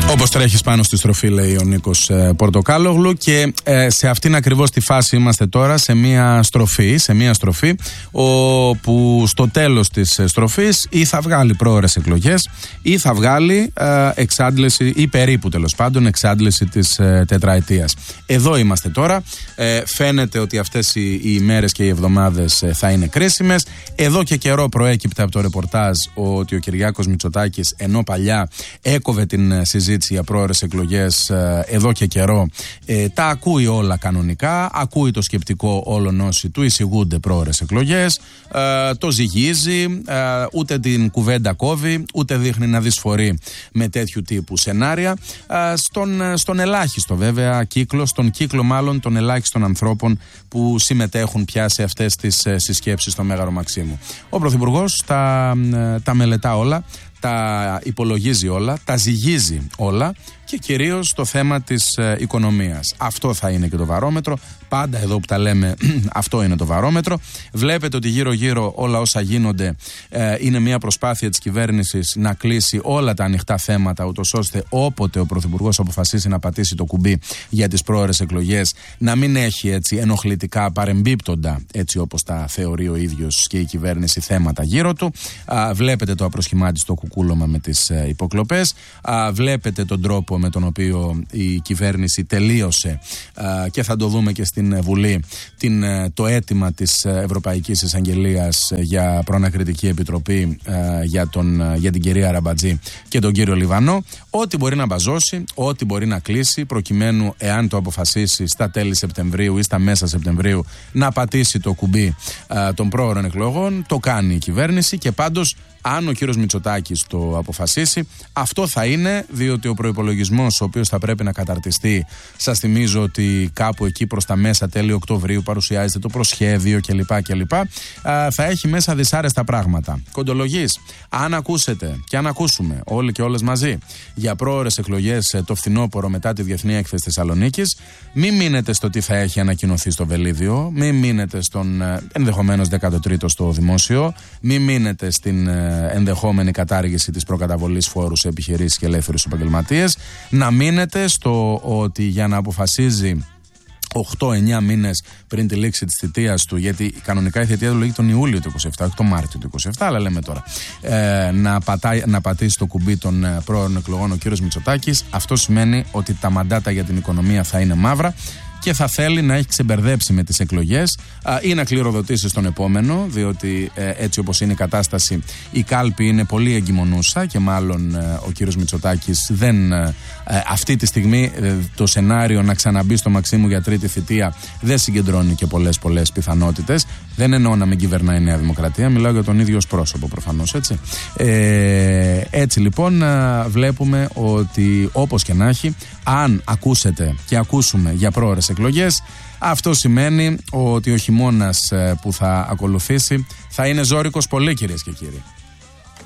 Όπως τρέχεις πάνω στη στροφή, λέει ο Νίκος Πορτοκάλογλου, και σε αυτήν ακριβώς τη φάση είμαστε τώρα, σε μια στροφή όπου στο τέλος της στροφής ή θα βγάλει πρόωρες εκλογές ή θα βγάλει εξάντληση, ή περίπου τέλος πάντων εξάντληση της τετραετίας. Εδώ είμαστε τώρα. Φαίνεται ότι αυτές οι ημέρες και οι εβδομάδες θα είναι κρίσιμες. Εδώ και καιρό προέκυπτε από το ρεπορτάζ ότι ο Κυριάκος Μητσοτάκης, ενώ παλιά έκοβε την συζήτηση για πρόωρες εκλογές, εδώ και καιρό τα ακούει όλα κανονικά, ακούει το σκεπτικό όλων όσοι του εισηγούνται πρόωρες εκλογές, το ζυγίζει, ούτε την κουβέντα κόβει, ούτε δείχνει να δυσφορεί με τέτοιου τύπου σενάρια, στον ελάχιστο βέβαια κύκλο, στον κύκλο μάλλον των ελάχιστων ανθρώπων που συμμετέχουν πια σε αυτές τις συσκέψεις στο Μέγαρο Μαξίμου. Ο Πρωθυπουργός τα μελετά όλα, τα υπολογίζει όλα, τα ζυγίζει όλα, και κυρίως το θέμα της οικονομίας. Αυτό θα είναι και το βαρόμετρο. Πάντα εδώ που τα λέμε αυτό είναι το βαρόμετρο. Βλέπετε ότι γύρω-γύρω όλα όσα γίνονται είναι μια προσπάθεια της κυβέρνησης να κλείσει όλα τα ανοιχτά θέματα, ούτως ώστε όποτε ο Πρωθυπουργός αποφασίσει να πατήσει το κουμπί για τις πρόωρες εκλογές, να μην έχει έτσι ενοχλητικά παρεμπίπτοντα, έτσι όπως τα θεωρεί ο ίδιος και η κυβέρνηση, θέματα γύρω του. Βλέπετε το απροσχημάτιστο κουκούλωμα με τις υποκλοπές. Βλέπετε τον τρόπο με τον οποίο η κυβέρνηση τελείωσε, και θα το δούμε και στην Βουλή, το αίτημα της Ευρωπαϊκής Εισαγγελίας για προανακριτική επιτροπή για την κυρία Ραμπατζή και τον κύριο Λιβανό. Ό,τι μπορεί να μπαζώσει, ό,τι μπορεί να κλείσει, προκειμένου, εάν το αποφασίσει στα τέλη Σεπτεμβρίου ή στα μέσα Σεπτεμβρίου, να πατήσει το κουμπί των πρόωρων εκλογών, το κάνει η κυβέρνηση. Και πάντως, αν ο κύριος Μητσοτάκης το αποφασίσει, αυτό θα είναι, διότι ο προϋπολογισμός, ο οποίος θα πρέπει να καταρτιστεί, σας θυμίζω ότι κάπου εκεί προς τα μέσα τέλη Οκτωβρίου παρουσιάζεται το προσχέδιο κλπ. Θα έχει μέσα δυσάρεστα πράγματα. Κοντολογής, αν ακούσετε και αν ακούσουμε όλοι και όλες μαζί για πρόωρες εκλογές το φθινόπωρο μετά τη Διεθνή Έκθεση Θεσσαλονίκης, μην μείνετε στο τι θα έχει ανακοινωθεί στο Βελίδιο, μην μείνετε στον ενδεχομένως 13ο στο δημόσιο, μην μείνετε στην ενδεχόμενη κατάργηση της προκαταβολής φόρου σε επιχειρήσεις και ελεύθερους επαγγελματίες, να μείνετε στο ότι για να αποφασίζει 8-9 μήνες πριν τη λήξη της θητείας του, γιατί κανονικά η θητεία του λέγει τον Ιούλιο του 27, όχι τον Μάρτιο του 27, αλλά λέμε τώρα, να πατήσει το κουμπί των πρόωρων εκλογών ο κύριος Μητσοτάκης. Αυτό σημαίνει ότι τα μαντάτα για την οικονομία θα είναι μαύρα και θα θέλει να έχει ξεμπερδέψει με τις εκλογές ή να κληροδοτήσει στον επόμενο, διότι έτσι όπως είναι η κατάσταση, η κάλπη είναι πολύ εγκυμονούσα και μάλλον ο κύριος Μητσοτάκης δεν, αυτή τη στιγμή το σενάριο να ξαναμπεί στο Μαξίμου για τρίτη θητεία δεν συγκεντρώνει και πολλές πιθανότητες. Δεν εννοώ να μην κυβερνάει η Νέα Δημοκρατία, μιλάω για τον ίδιο ως πρόσωπο προφανώς, έτσι. Έτσι λοιπόν βλέπουμε ότι όπως και να έχει, αν ακούσετε και ακούσουμε για πρόωρες εκλογές, αυτό σημαίνει ότι ο χειμώνας που θα ακολουθήσει θα είναι ζώρικος πολύ, κυρίες και κύριοι.